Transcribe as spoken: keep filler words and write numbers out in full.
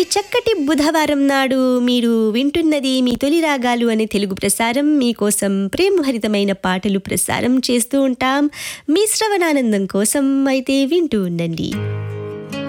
ఈ చక్కటి బుధవారం నాడు మీరు వింటున్నది మీ తొలి రాగాలు అనే తెలుగు ప్రసారం. మీకోసం ప్రేమభరితమైన పాటలు ప్రసారం చేస్తూ ఉంటాం. మీ శ్రవణానందం కోసం అయితే వింటూ ఉండండి.